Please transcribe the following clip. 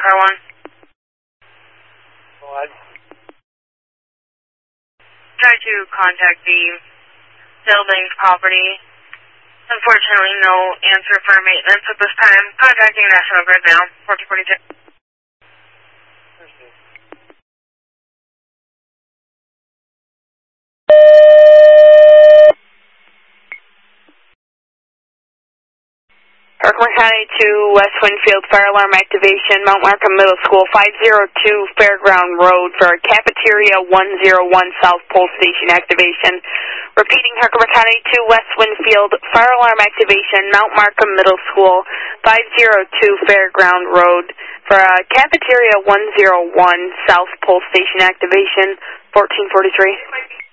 1. What? Try to contact the building's property. Unfortunately, no answer for maintenance at this time. Contacting National Grid now, 1442. Herkimer County to West Winfield, fire alarm activation, Mount Markham Middle School, 502 Fairground Road for Cafeteria 101 South Pole Station activation. Repeating, Herkimer County to West Winfield, fire alarm activation, Mount Markham Middle School, 502 Fairground Road for Cafeteria 101 South Pole Station activation, 1443.